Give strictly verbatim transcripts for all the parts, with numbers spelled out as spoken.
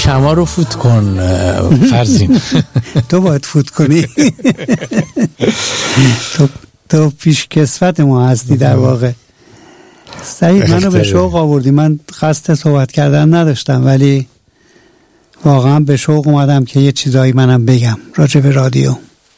کما رو فوت کن فرزین. تو باید فوت کنی. تو تو پیش کسوت ما هستی در واقع. سعید منو به شوق آوردی. من قصد صحبت کردن نداشتم ولی واقعا به شوق اومدم که یه چیزایی منم بگم راجع به رادیو.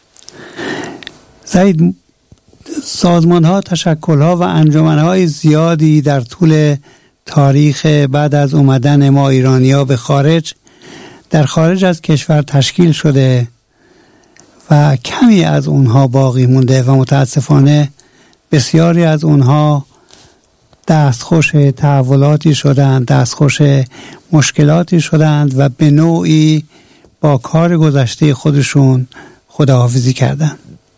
سعید، سازمان ها، تشکل ها و انجمن های زیادی در طول تاریخ بعد از اومدن ما ایرانی ها به خارج در خارج از کشور تشکیل شده و کمی از اونها باقی مونده و متاسفانه بسیاری از اونها دستخوش تحولاتی شدند، دستخوش مشکلاتی شدند و به نوعی با کار گذشته خودشون خداحافظی کردند.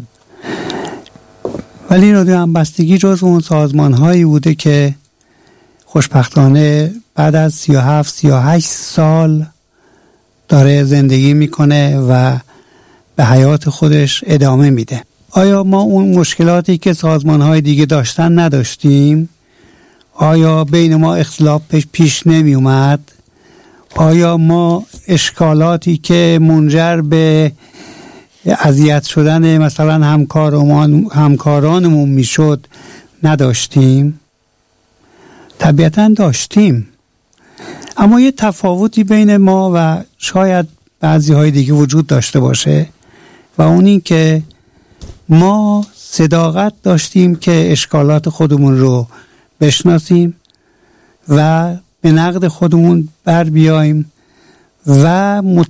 ولی رادیو همبستگی جز اون سازمان هایی بوده که خوشبختانه بعد از سی و هفت سی و هشت سال داره زندگی میکنه و به حیات خودش ادامه میده. آیا ما اون مشکلاتی که سازمان های دیگه داشتن نداشتیم؟ آیا بین ما اختلاف پیش نمی اومد؟ آیا ما اشکالاتی که منجر به اذیت شدن مثلا همکاران همکارانمون میشد نداشتیم؟ طبیعتاً داشتیم، اما یه تفاوتی بین ما و شاید بعضی های دیگه وجود داشته باشه و اون این که ما صداقت داشتیم که اشکالات خودمون رو بشناسیم و به نقد خودمون بر بیاییم و